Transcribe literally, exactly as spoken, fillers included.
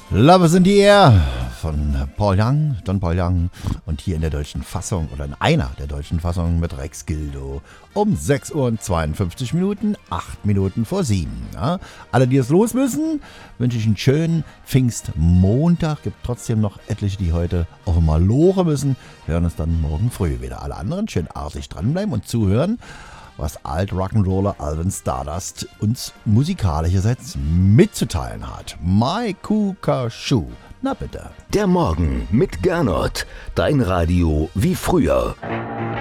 Love is in the Air von Paul Young, John Paul Young und hier in der deutschen Fassung oder in einer der deutschen Fassungen mit Rex Gildo um sechs Uhr und zweiundfünfzig Minuten, acht Minuten vor sieben. Ja? Alle, die jetzt los müssen, wünsche ich einen schönen Pfingstmontag. Gibt trotzdem noch etliche, die heute auch mal Lore müssen. Wir hören uns dann morgen früh wieder. Alle anderen schön artig dranbleiben und zuhören, was Alt-Rock'n'Roller Alvin Stardust uns musikalischerseits mitzuteilen hat. Mai Kuka Shu. Na bitte. Der Morgen mit Gernot. Dein Radio wie früher.